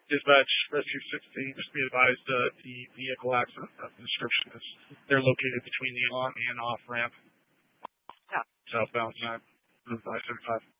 Dispatch Rescue 16, just be advised the vehicle accident description is they're located between the on and off ramp Yeah. southbound side of I-75.